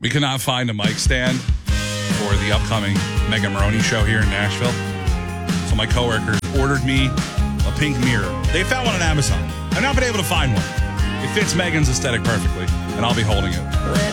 We could not find a mic stand for the upcoming Mega Maroney show here in Nashville. So my coworkers ordered me a pink mirror. They found one on Amazon. I've not been able to find one. It fits Megan's aesthetic perfectly, and I'll be holding it.